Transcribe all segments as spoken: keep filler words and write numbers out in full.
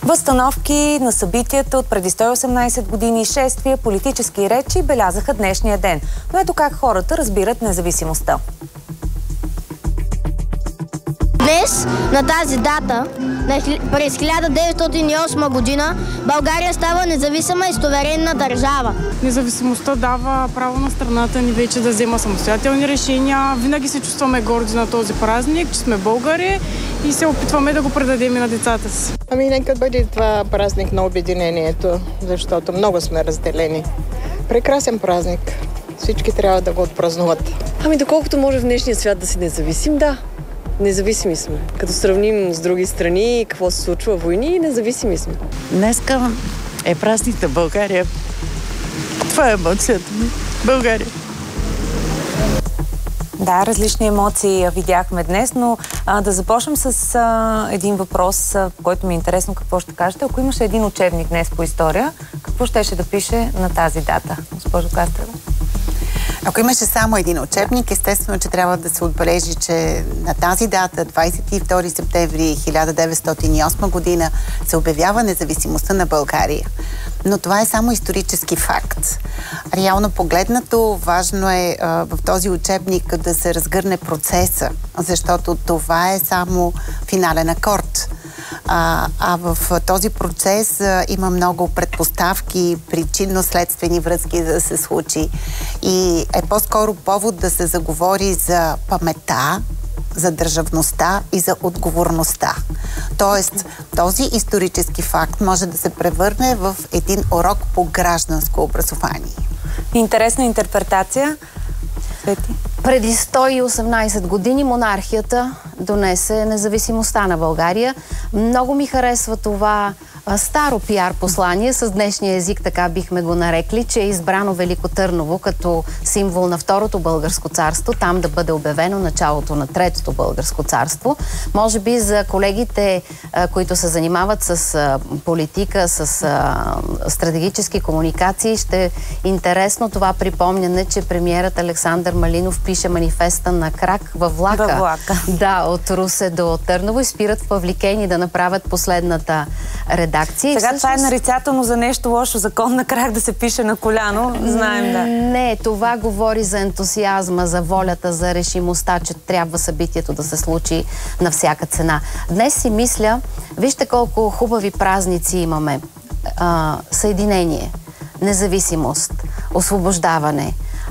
Възстановки на събитията от преди сто и осемнайсет години, шествия, политически речи белязаха днешния ден. Но ето как хората разбират независимостта. Днес, на тази дата, през хиляда деветстотин и осма година, България става независима и суверенна държава. Независимостта дава право на страната ни вече да взема самостоятелни решения. Винаги се чувстваме горди на този празник, че сме българи и се опитваме да го предадем и на децата си. Ами нека бъде това празник на обединението, защото много сме разделени. Прекрасен празник. Всички трябва да го отпразнуват. Ами доколкото може в днешния свят да си независим, да. Независими сме. Като сравним с други страни, какво се случва, войни, независими сме. Днеска е празник на България. Това е емоцията ми. България. Да, различни емоции видяхме днес, но а, да започнем с а, един въпрос, а, който ми е интересно какво ще кажете. Ако имаше един учебник днес по история, какво щеше да пише на тази дата? Госпожо Кастрева. Ако имаше само един учебник, естествено, че трябва да се отбележи, че на тази дата, двайсет и втори септември хиляда деветстотин и осма година, се обявява независимостта на България. Но това е само исторически факт. Реално погледнато, важно е а, в този учебник да се разгърне процеса, защото това е само финален акорд. А, а в този процес а, има много предпоставки, причинно-следствени връзки да се случи. И е по-скоро повод да се заговори за паметта, за държавността и за отговорността. Тоест, този исторически факт може да се превърне в един урок по гражданско образование. Интересна интерпретация. Свети? Преди сто и осемнайсет години монархията донесе независимостта на България. Много ми харесва това старо пиар послание, с днешния език така бихме го нарекли, че е избрано Велико Търново като символ на Второто българско царство, там да бъде обявено началото на Третото българско царство. Може би за колегите, които се занимават с политика, с стратегически комуникации, ще е интересно това припомняне, че премиерът Александър Малинов пише манифеста на крак във влака. Във влака. Да, от Русе до Търново и спират в Павликени да направят последната редакция. Сега всъщност... това е нарицателно за нещо лошо. Закон на крак да се пише на коляно. Знаем, да. Не, това говори за ентусиазма, за волята, за решимостта, че трябва събитието да се случи на всяка цена. Днес си мисля, вижте колко хубави празници имаме. А, съединение, независимост, освобождаване,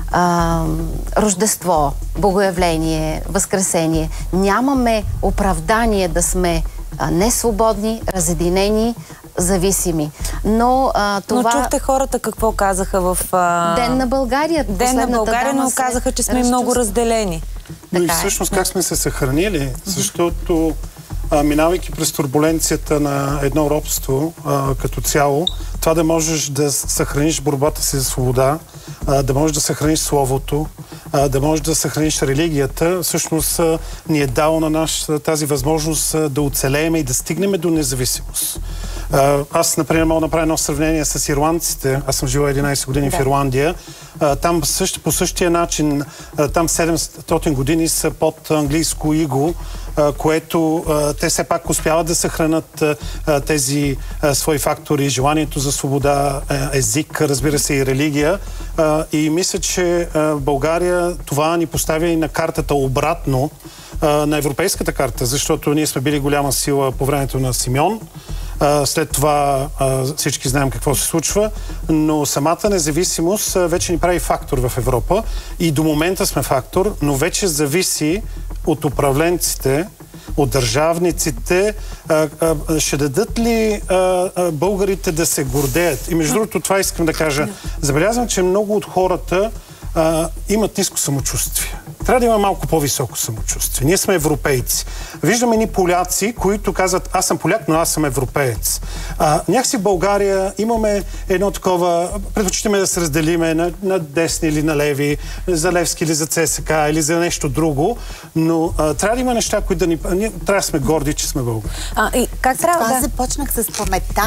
а, Рождество, Богоявление, Възкресение. Нямаме оправдание да сме несвободни, разединени, зависими. Но а, това... Но чухте хората какво казаха в... А... Ден на България. Ден на България, но казаха, че сме много разделени. Но и всъщност как сме се съхранили? Защото а, минавайки през турбуленцията на едно робство а, като цяло, това да можеш да съхраниш борбата си за свобода, а, да можеш да съхраниш словото, а, да можеш да съхраниш религията, всъщност а, ни е дало на нас тази възможност а, да оцелеем и да стигнем до независимост. А, аз, например, мога да направя едно сравнение с ирландците. Аз съм живал единайсет години да. в Ирландия. А, там също, по същия начин, а, там седемстотин години са под английско иго, а, което а, те все пак успяват да съхранят а, тези а, свои фактори, желанието за свобода, а, език, разбира се, и религия. А, и мисля, че а, България това ни поставя и на картата обратно, а, на европейската карта, защото ние сме били голяма сила по времето на Симеон. Uh, след това uh, всички знаем какво се случва, но самата независимост uh, вече ни прави фактор в Европа и до момента сме фактор, но вече зависи от управленците, от държавниците, uh, uh, ще дадат ли uh, uh, българите да се гордеят. И между другото това искам да кажа. Забелязвам, че много от хората uh, имат ниско самочувствие. Трябва да има малко по-високо самочувствие. Ние сме европейци. Виждаме ни поляци, които казват, аз съм поляк, но аз съм европеец. А, някакси в България имаме едно такова, предпочитаме да се разделиме на, на десни или на леви, за Левски или за ЦСКА или за нещо друго, но а, трябва да има неща, които да ни... Ние трябва да сме горди, че сме българи. А, и как трябва това да... започнах с паметта.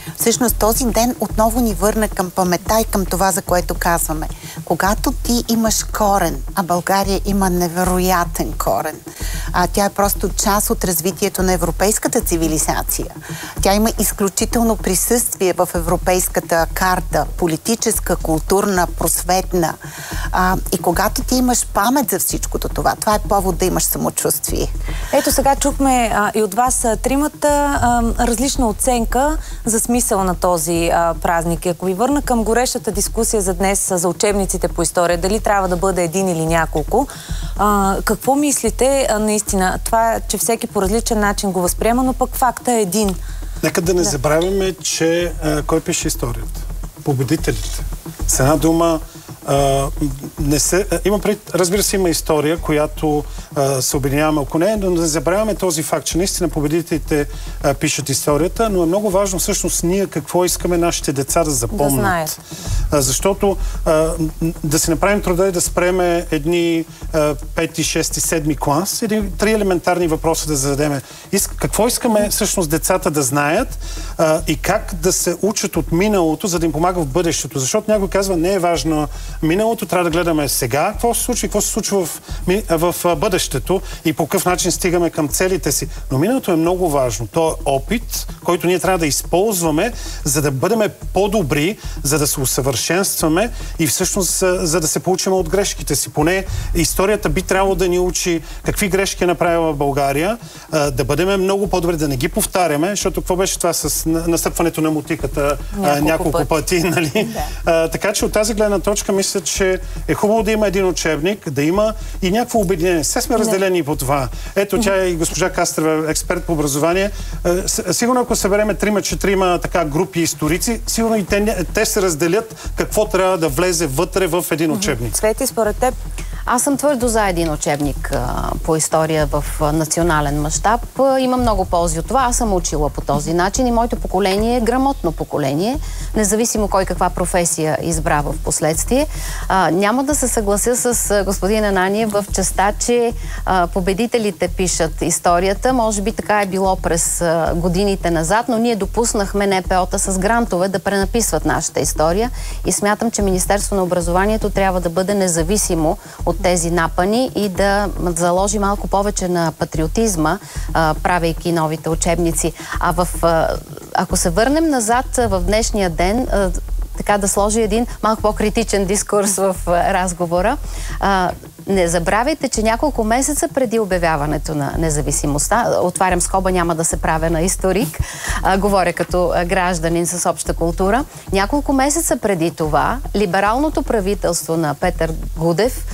Всъщност този ден отново ни върна към паметта и към това, за което казваме. Когато ти имаш корен, а България има невероятен корен, а тя е просто част от развитието на европейската цивилизация. Тя има изключително присъствие в европейската карта, политическа, културна, просветна. А, и когато ти имаш памет за всичкото това, това е повод да имаш самочувствие. Ето сега чухме а, и от вас а, тримата а, различна оценка за смисъл на този а, празник. И ако ви върна към горещата дискусия за днес а, за учебниците по история, дали трябва да бъде един или няколко, а, какво мислите а, наистина? Това, че всеки по различен начин го възприема, но пък факта е един. Нека да не да. забравяме, че а, кой пише историята? Победителите. С една дума, а, не се, а, има пред, разбира се, има история, която а, се обединяваме около нея, но не забравяме този факт, че наистина победителите а, пишат историята, но е много важно всъщност ние какво искаме нашите деца да запомнят. Да знаят. А, защото а, да си направим труда и да спреме едни а, пети, шести, седми клас, един, три елементарни въпроса да зададеме. Иск, какво искаме всъщност децата да знаят а, и как да се учат от миналото, за да им помага в бъдещето. Защото някой казва, не е важно миналото, трябва да гледаме сега какво се случва и какво се случва в, в, в бъдещето и по какъв начин стигаме към целите си. Но миналото е много важно. То е опит, който ние трябва да използваме, за да бъдем по-добри, за да се усъвършенстваме и всъщност за да се получим от грешките си. Поне историята би трябвало да ни учи какви грешки е направила България, да бъдем много по-добри, да не ги повтаряме, защото какво беше това с настъпването на мотиката няколко, няколко пъти, пъти нали? Да. А, така че от тази гледна точка мисля, че е хубаво да има един учебник, да има и някакво обединение. Все сме разделени по това. Ето тя и госпожа Кастрева, експерт по образование. Сигурно ако събереме трима-четирима така групи историци, сигурно и те, те се разделят какво трябва да влезе вътре в един учебник. Цвети, според теб? Аз съм твърдо за един учебник а, по история в а, национален мащаб. Има много ползи от това. Аз съм учила по този начин и моето поколение е грамотно поколение, независимо кой каква професия избра в последствие. А, няма да се съглася с а, господин Ананиев в частта, че а, победителите пишат историята. Може би така е било през а, годините назад, но ние допуснахме Н П О-та с грантове да пренаписват нашата история и смятам, че Министерство на образованието трябва да бъде независимо от тези напани и да заложи малко повече на патриотизма, а, правейки новите учебници. А в, а, ако се върнем назад в днешния ден, а, така да сложи един малко по-критичен дискурс в а, разговора, а, не забравяйте, че няколко месеца преди обявяването на независимостта, отварям скоба, няма да се правя на историк, а, говоря като гражданин с обща култура, няколко месеца преди това либералното правителство на Петър Гудев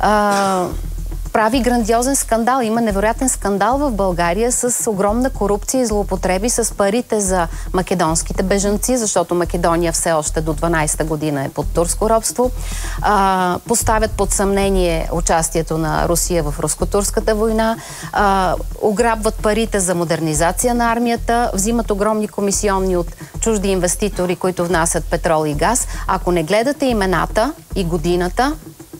а, прави грандиозен скандал. Има невероятен скандал в България с огромна корупция и злоупотреби с парите за македонските бежанци, защото Македония все още до дванадесета година е под турско робство. А, поставят под съмнение участието на Русия в руско-турската война, а, ограбват парите за модернизация на армията, взимат огромни комисионни от чужди инвеститори, които внасят петрол и газ. Ако не гледате имената и годината,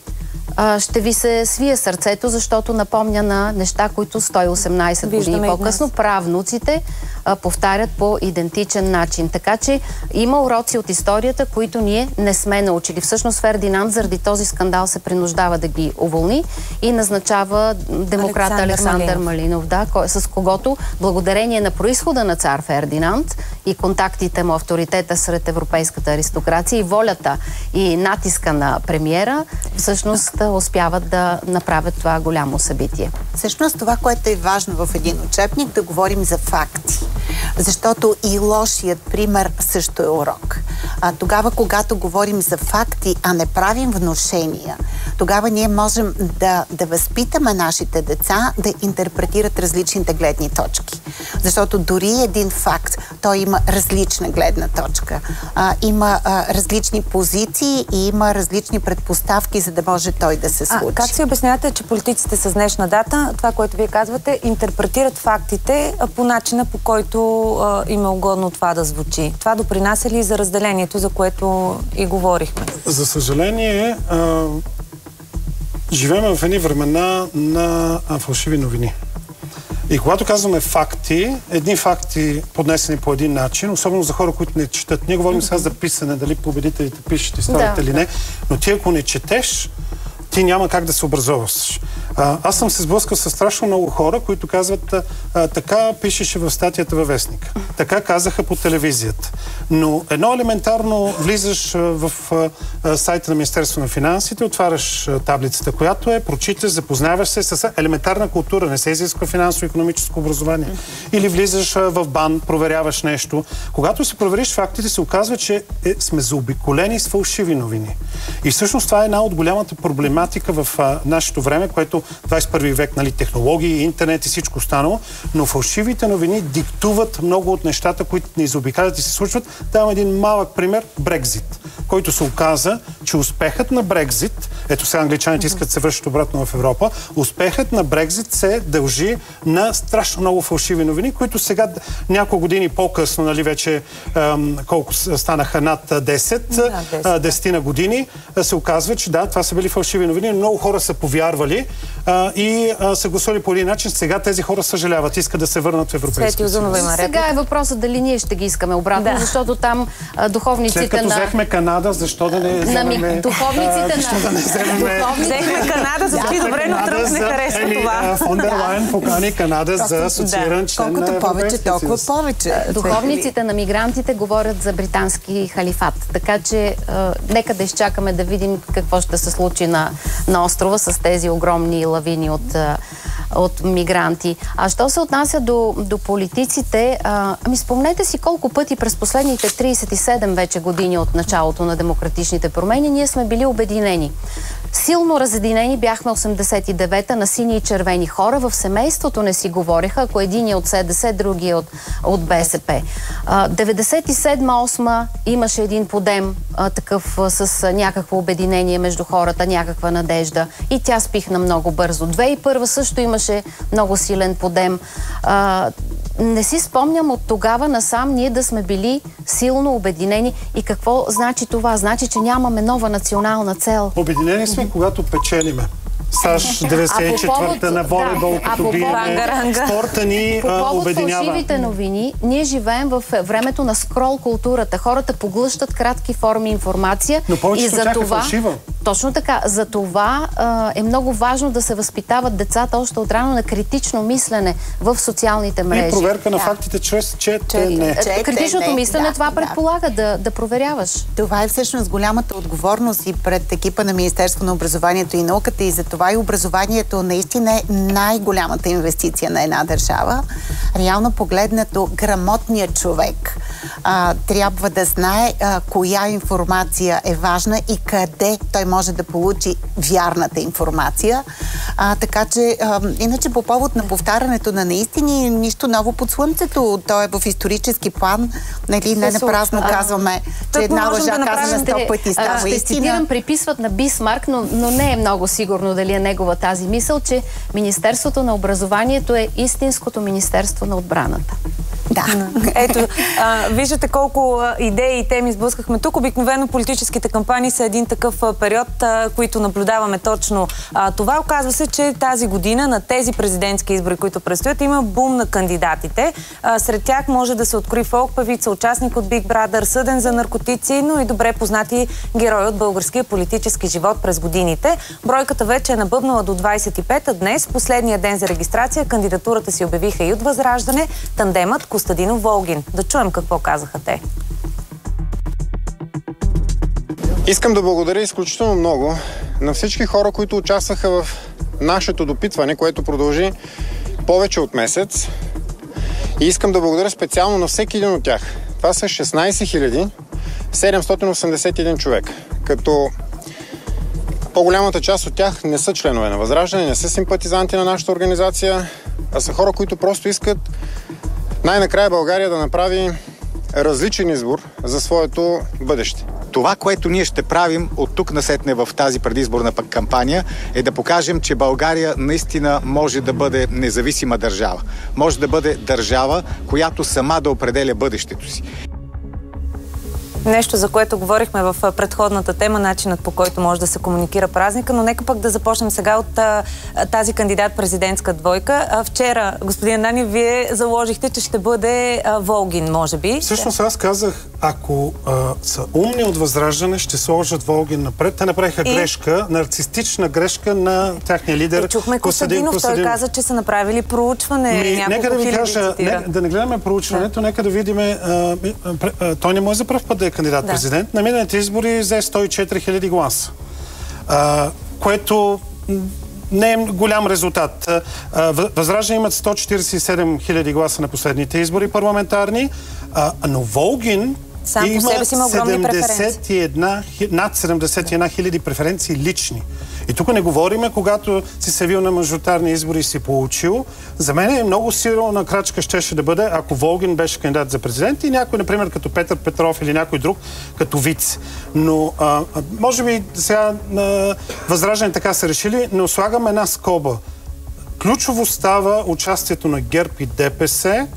ще ви се свие сърцето, защото напомня на неща, които сто и осемнадесет години по-късно правнуците а, повтарят по идентичен начин. Така че има уроци от историята, които ние не сме научили. Всъщност Фердинанд заради този скандал се принуждава да ги уволни и назначава демократа Александър, Александър Малинов, да, кой, с когото благодарение на произхода на цар Фердинанд и контактите му, авторитета сред европейската аристокрация и волята и натиска на премиера, всъщност успяват да направят това голямо събитие. Всъщност това, което е важно в един учебник, да говорим за факти. Защото и лошият пример също е урок. А, тогава, когато говорим за факти, а не правим внушения, тогава ние можем да, да възпитаме нашите деца да интерпретират различните гледни точки. Защото дори един факт, той има различна гледна точка. А, има а, различни позиции и има различни предпоставки, за да може той да се случи. А, как си обяснявате, че политиците с днешна дата, това, което вие казвате, интерпретират фактите по начина, по който а, им е угодно това да звучи? Това допринася ли за разделението, за което и говорихме? За съжаление, а, живеем в едни времена на а, фалшиви новини. И когато казваме факти, едни факти поднесени по един начин, особено за хора, които не четат. Ние говорим сега за писане, дали победителите пишат историята или не, но ти ако не четеш, ти няма как да се образоваш. А, аз съм се сблъскал с страшно много хора, които казват, а, така пишеше в статията във вестника. Така казаха по телевизията. Но едно елементарно влизаш а, в а, сайта на Министерство на финансите, отваряш а, таблицата, която е, прочиташ, запознаваш се с елементарна култура, не се изисква финансово-икономическо образование. Или влизаш а, в БАН, проверяваш нещо. Когато си провериш фактите, се оказва, че е, сме заобиколени с фалшиви новини. И всъщност това е една от голямата проблематика в а, нашето време, което двадесет и първи век, нали, технологии, интернет и всичко останало, но фалшивите новини диктуват много от нещата, които ни заобикалят и се случват. Давам един малък пример – Брекзит, който се оказа, че успехът на Брекзит, ето сега англичаните искат да се връщат обратно в Европа, успехът на Брекзит се дължи на страшно много фалшиви новини, които сега няколко години по-късно, нали, вече ем, колко станаха над десет, десетина години, се оказва, че да, това са били фалшиви новини, много хора са повярвали а, и а, са гласували по един начин. Сега тези хора съжаляват, искат да се върнат в Европейския съюз. Сега е въпросът дали ние ще ги искаме обратно, да. Защото там а, духовниците на... След като на... взехме Канада, защо да не вземем... Духовниците а, защо на... да не вземем... Взехме Канада, звучи добре, но Тръмп не харесва еми, това. Фон дер Лайен покани Канада за асоцииран член на Колкото повече, толкова повече. Духовниците на мигрантите говорят за британски халифат. Така че а, нека да изчакаме да видим какво ще се случи на, на острова с тези огромни лавини от, от мигранти. А що се отнася до, до политиците, а, ами спомнете си колко пъти през последните тридесет и седем вече години от началото на демократичните промени ние сме били обединени. Силно разединени бяхме осемдесет и девета на сини и червени хора. В семейството не си говореха, ако един е от СДС, други е от, от БСП. деветдесет и седма осма имаше един подем а, такъв а, с някакво обединение между хората, някаква надежда. И тя спихна много бързо. две хиляди и първа също имаше много силен подем. А, не си спомням от тогава насам ние да сме били силно обединени. И какво значи това? Значи, че нямаме нова национална цел. Обединени сме, когато печелиме. САЩ деветдесет и четвърта на волейбол, да, като биеме. Спорта ни по повод обединява. фалшивите новини, ние живеем в времето на скрол културата. Хората поглъщат кратки форми информация. Но повечето и за тях това, е фалшива. Точно така. За това а, е много важно да се възпитават децата още отрано на критично мислене в социалните мрежи. И проверка на да. фактите чрез четене. Че, Критичното не, мислене да, това да. предполага да, да проверяваш. Това е всъщност голямата отговорност и пред екипа на Министерство на образованието и науката и за това и образованието наистина е най-голямата инвестиция на една държава. Реално погледнато, грамотният човек а, трябва да знае а, коя информация е важна и къде той може да получи вярната информация. А, така че, а, иначе по повод на повтарянето на наистини, нищо ново под слънцето. То е в исторически план. Нали, не напразно казваме, че една лъжа да казана сто пъти става ще истина. цитирам, приписват на Бисмарк, но, но не е много сигурно дали е негова тази мисъл, че Министерството на образованието е истинското Министерство на отбраната. Да. Ето, а, виждате колко а, идеи и теми сблъскахме тук. Обикновено политическите кампании са един такъв а, период, а, които наблюдаваме точно а, това. Оказва се, че тази година на тези президентски избори, които предстоят, има бум на кандидатите. А, сред тях може да се открои фолк-певица, участник от Big Brother, съден за наркотици, но и добре познати герои от българския политически живот през годините. Бройката вече е набъбнала до двадесет и пет, а днес, последния ден за регистрация, кандидатурата си обявиха и от Възраждане, тандемът Костадинов-Волгин. Да чуем какво казаха те. Искам да благодаря изключително много на всички хора, които участваха в нашето допитване, което продължи повече от месец. И искам да благодаря специално на всеки един от тях. Това са шестнадесет хиляди седемстотин осемдесет и един човек, като по-голямата част от тях не са членове на Възраждане, не са симпатизанти на нашата организация, а са хора, които просто искат най-накрая България да направи различен избор за своето бъдеще. Това, което ние ще правим от тук насетне в тази предизборна кампания, е да покажем, че България наистина може да бъде независима държава. Може да бъде държава, която сама да определя бъдещето си. Нещо, за което говорихме в предходната тема, начинът по който може да се комуникира празника, но нека пък да започнем сега от а, тази кандидат-президентска двойка. А, вчера, господин Ананиев, вие заложихте, че ще бъде а, Волгин, може би. Всъщност аз казах, ако а, са умни от Възраждане, ще сложат Волгин напред. Те направиха и... грешка, нарцистична грешка на тяхния лидер. И чухме Костадинов, Костадинов. Той каза, че са направили проучване. Ми, нека да ви кажа, не, да не гледаме проучването, да. Нека да видим. А, а, а, той не може за пръв път да е кандидат-президент. Да. На миналите избори взе сто и четири хиляди гласа. А, което не е голям резултат. А, Възраждане имат сто четиридесет и седем хиляди гласа на последните избори парламентарни, а, но Волгин сам има по себе си има огромни седемдесет и една, над седемдесет и една хиляди преференции лични. И тук не говориме, когато си се явил на мажоритарни избори и си получил. За мен е много силна крачка щеше да бъде, ако Волгин беше кандидат за президент и някой, например, като Петър Петров или някой друг, като вице. Но, а, може би сега а, Възраждане така са решили, но слагам една скоба. Ключово става участието на ГЕРБ и ДПС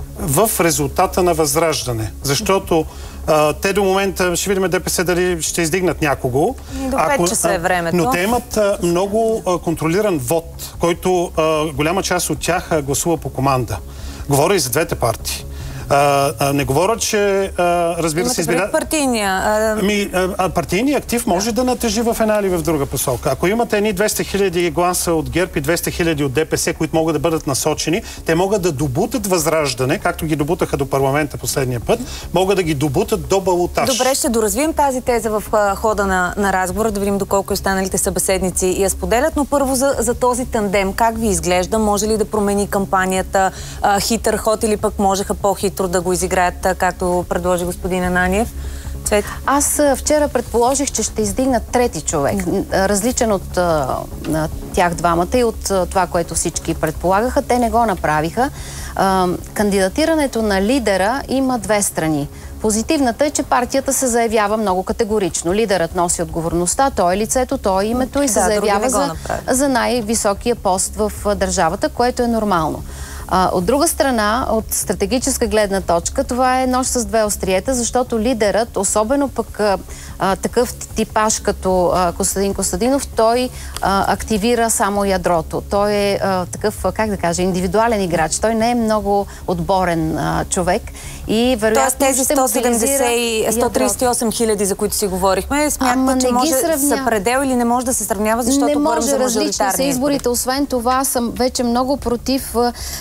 в резултата на Възраждане. Защото а, те до момента, ще видим ДПС дали ще издигнат някого. До пет часа е времето. Но те имат а, много а, контролиран вод, който а, голяма част от тях а, гласува по команда. Говоря и за двете партии. А, а, не говоря, че а, разбира се избира... партийния. А... Ами, а, партийният актив може да натежи в една или в друга посока. Ако имате едни двеста хиляди гласа от ГЕРБ и двеста хиляди от ДПС, които могат да бъдат насочени, те могат да добутат Възраждане, както ги добутаха до парламента последния път, могат да ги добутат до балотаж. Добре, ще доразвием тази теза в а, хода на, на разговора, да видим доколко останалите събеседници я споделят, но първо за, за този тандем. Как ви изглежда? Може ли да промени кампанията? А, хитър ход или пък можеха по-хитро да го изиграят, както предложи господин Ананиев? Цвет? Аз вчера предположих, че ще издигнат трети човек, различен от а, тях двамата и от а, това, което всички предполагаха. Те не го направиха. А, кандидатирането на лидера има две страни. Позитивната е, че партията се заявява много категорично. Лидерът носи отговорността, той е лицето, той е името и се да, заявява за, за най-високия пост в държавата, което е нормално. А, от друга страна, от стратегическа гледна точка, това е нож с две остриета, защото лидерът, особено пък а, а, такъв типаж като а, Костадин Костадинов, той а, активира само ядрото. Той е а, такъв, как да кажа, индивидуален играч. Той не е много отборен а, човек и вероятно тоест тези сто седемдесет и сто тридесет и осем хиляди, за които си говорихме, смятате, че може са предел или не може да се сравнява, защото не говорим за мажоритарни избори? Изборите. Освен това, съм вече много против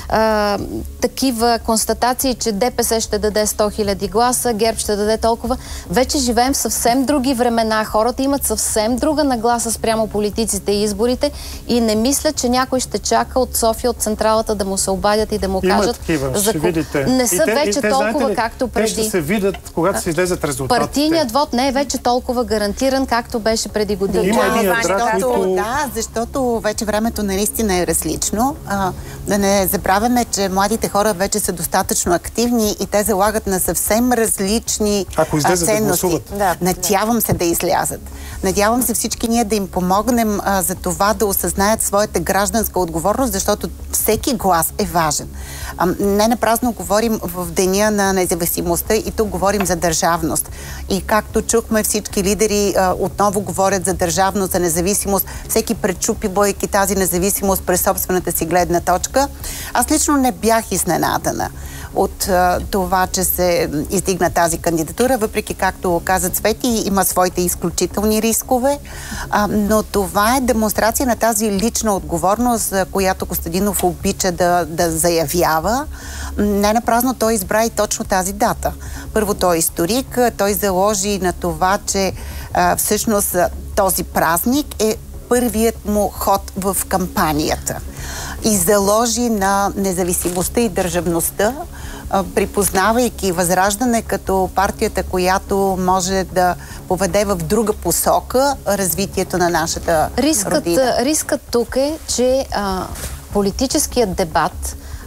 а, такива констатации, че ДПС ще даде сто хиляди гласа, ГЕРБ ще даде толкова. Вече живеем в съвсем други времена. Хората имат съвсем друга нагласа спрямо политиците и изборите и не мисля, че някой ще чака от София, от централата да му се обадят и да му кажат... Такива, за... Не са те, вече те, толкова, ли, както преди. Те ще се видят, когато се излезат резултатите. Партийният вод не е вече толкова гарантиран, както беше преди години. Има да, един защото, който... да, защото вече времето наистина е различно. А, да не забравяме, че младите хора вече са достатъчно активни и те залагат на съвсем различни Ако излезат ценности. Да гласуват. Да, Надявам се да излязат. Надявам се всички ние да им помогнем а, за това да осъзнаят своята гражданска отговорност, защото всеки глас е важен. А, не напразно говорим в деня на независимостта и тук говорим за държавност. И както чухме, всички лидери а, отново говорят за държавност, за независимост. Всеки пречупи, бойки тази независимост през собствената си гледна точка. Аз лично не бях изненадана от а, това, че се издигна тази кандидатура, въпреки, както каза Цвети, има своите изключителни рискове, а, но това е демонстрация на тази лична отговорност, която Костадинов обича да, да заявява. Не напразно той избра и точно тази дата. Първо, той е историк, той заложи на това, че а, всъщност този празник е първият му ход в кампанията и заложи на независимостта и държавността, припознавайки Възраждане като партията, която може да поведе в друга посока развитието на нашата рискът, родина. Рискът тук е, че а, политическият дебат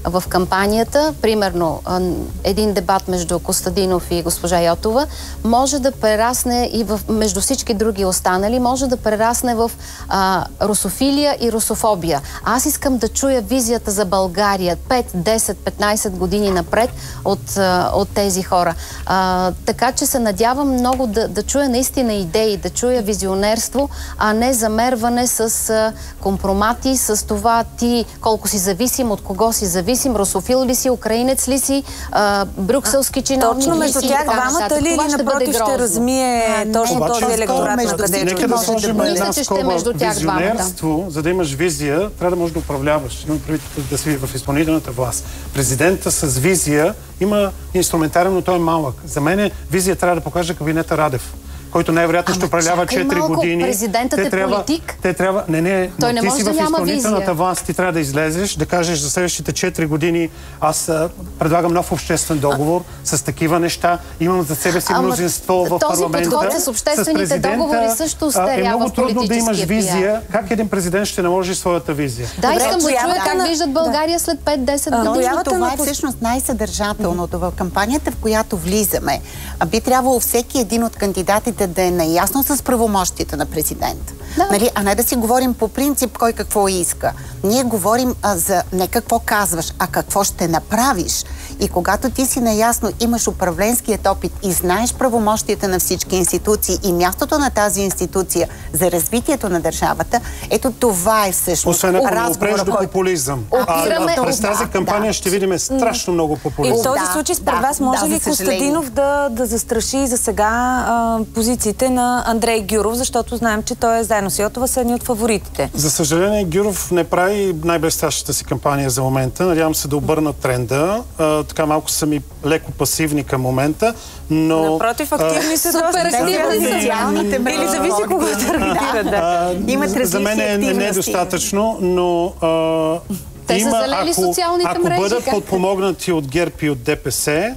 в кампанията, примерно един дебат между Костадинов и госпожа Йотова, може да прерасне и в, между всички други останали, може да прерасне в а, русофилия и русофобия. Аз искам да чуя визията за България пет, десет, петнайсет години напред от, а, от тези хора. А, така че се надявам много да, да чуя наистина идеи, да чуя визионерство, а не замерване с а, компромати, с това ти колко си зависим, от кого си зависим, русофил ли си, украинец ли си, а, брюкселски чиновник. Точно между тях двамата ли или напротив ще размие а, точно обаче, този електорат, на където нека да сложим една скоба. Визионерство, за да имаш визия, трябва да можеш да управляваш, да си в изпълнителната власт. Президента с визия има инструментариум, но той е малък. За мен визия трябва да покаже кабинета Радев, който най-вероятно ще управлява четири години. Президентът те е трябва, политик. Те трябва, не, не, той не ти може си да в изпълнителната визия. власт, ти трябва да излезеш, да кажеш за следващите четири години аз а, предлагам нов обществен договор а... с такива неща, имам за себе си мнозинство в парламента. Този подход с обществените договори също устарява е много трудно да имаш визия. пиар. Как един президент ще наложи своята визия? Да, Добре, искам да чуя как да. виждат България да. след пет-десет години. Но това е всъщност най-съдържателното в кампанията, в която влизаме. Би трябвало всеки един от кандидатите да е наясно с правомощията на президента. Да. Нали? А не да си говорим по принцип кой какво иска. Ние говорим а, за не какво казваш, а какво ще направиш. И когато ти си наясно, имаш управленският опит и знаеш правомощията на всички институции и мястото на тази институция за развитието на държавата, ето това е всъщност освен ако опреш до популизъм. Опираме... През тази кампания да. ще видим страшно много популизъм. И в този случай според вас може да, ли Костадинов да, да застраши за сега а, позициите на Андрей Гюров, защото знаем, че той е заедно с Йотова са едни от фаворитите. За съжаление, Гюров не прави най-блестящата си кампания за момента. Надявам се да обърна тренда. А, така малко са ми леко пасивни към момента, но... Напротив, активни са супер активни. Или зависи кого таргетират. Да. Да. За мен е недостатъчно, но а, те има, са залели ако, социалните ако мрежи. бъдат как? подпомогнати от ГЕРБ и от ДПС,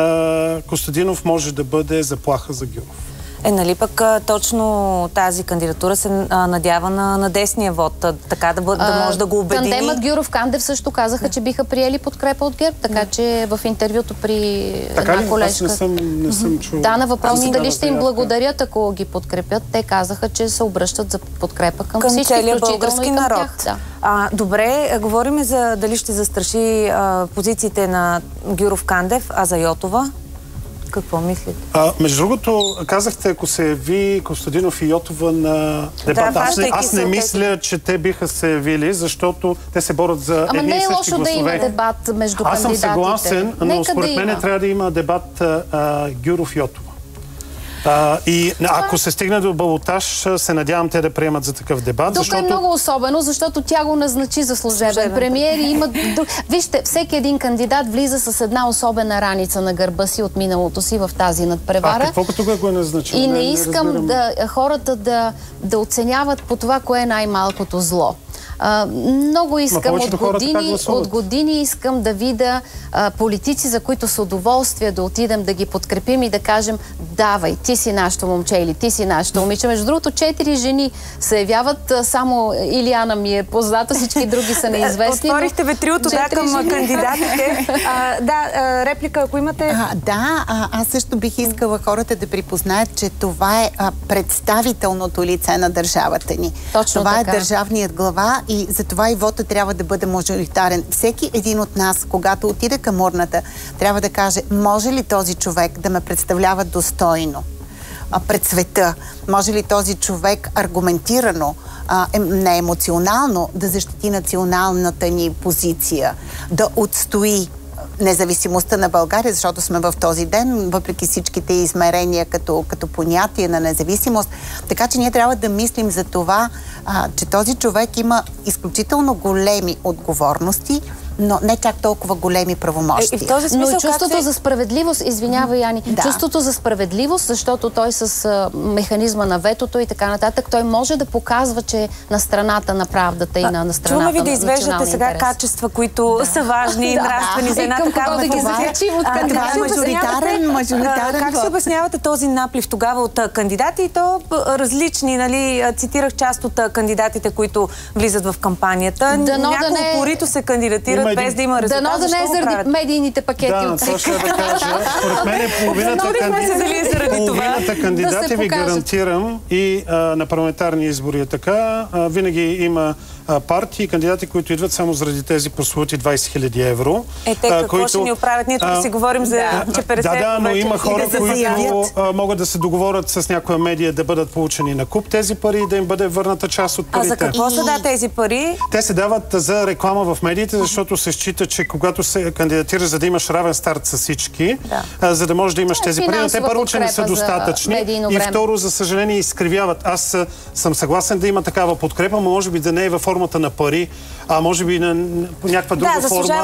а, Костадинов може да бъде заплаха за Гюров. Е, нали пък точно тази кандидатура се а, надява на, на десния вод, така да, бъ, да може да го обедини. Тандемът Гюров-Кандев също казаха, че биха приели подкрепа от ГЕРБ, така че в интервюто при така една ли? колежка... Аз не съм, не съм чул. Да, на въпроси дали ще им благодарят, ако ги подкрепят, те казаха, че се обръщат за подкрепа към, към всички, целия български народ. Тях, да. А, добре, говорим за дали ще застраши а, позициите на Гюров-Кандев, а за Йотова? Какво мислите? А, между другото, казахте, ако се яви Костадинов и Йотова на дебата, да, аз, не, аз не мисля, че те биха се явили, защото те се борят за Ама едни и същи гласове. Ама не е лошо да има дебат между аз кандидатите. Аз съм съгласен, но Нека според да мен трябва да има дебат а, Гюров-Йотова. А, и ако се стигне до балотаж, се надявам те да приемат за такъв дебат. Тук защото... е много особено, защото тя го назначи за служебен, служебен премиер и има... Вижте, всеки един кандидат влиза с една особена раница на гърба си от миналото си в тази надпревара. А какво като го е назначил? И не, не искам не да, хората да, да оценяват по това, кое е най-малкото зло. А, много искам от години, от години искам да видя а, политици, за които с удоволствие да отидем да ги подкрепим и да кажем: давай, ти си нашето момче или ти си нашето момиче. Между другото, четири жени се явяват, а, само Илияна ми е позната, всички други са неизвестни. Отворихте ветрилото да към жени. Кандидатите. А, да, а, реплика, ако имате. А, да, а, аз също бих искала хората да припознаят, че това е а, представителното лице на държавата ни. Точно това така. е държавният глава и затова и вота трябва да бъде мажоритарен. Всеки един от нас, когато отиде към урната, трябва да каже: може ли този човек да ме представлява достойно а, пред света? Може ли този човек аргументирано, а, е, не емоционално да защити националната ни позиция, да отстои независимостта на България, защото сме в този ден, въпреки всичките измерения като, като понятие на независимост. Така че ние трябва да мислим за това, а, че този човек има изключително големи отговорности, но не чак толкова големи правомощия. Е, смисъл, но чувството се... за справедливост, извинява Яни, да. чувството за справедливост, защото той с а, механизма на ветото и така нататък, той може да показва, че е на страната на правдата и на, на страната на националния интерес. Чуваме ви да извеждате сега интерес. Качества, които да. са важни и нравствени за една такава да ги захечим от кандидати. Мажоритарен, мажоритарен. Как се обяснявате този наплив тогава от кандидати и то различни, нали, цитирах част от кандидатите, които влизат в кампанията. Няколко упорито се кандидатират има един... без да има резултат. Дано да не е заради медийните пакети Да, от това ще да кажа. Според мен е половината, канди... се дали е заради половината това. кандидати Да ви гарантирам и а, на парламентарни избори е така. А, винаги има а, партии и кандидати, които идват само заради тези прословути двайсет хиляди евро. Е, те какво които, ще ни оправят? Ние тук си говорим за да, че петдесет Да, да, но вече има хора, да които а, могат да се договорят с някоя медия да бъдат получени на куп тези пари и да им бъде върната част от парите. А за какво се да тези пари? Те се дават за реклама в медиите, защото се счита, че когато се кандидатира, за да имаш равен старт с всички, да. а, за да можеш да имаш е тези пари, но те първо, че не са достатъчни и второ, за съжаление, изкривяват. Аз а, съм съгласен да има такава подкрепа, но може би да не е във формата на пари, а може би на, на някаква друга да, форма.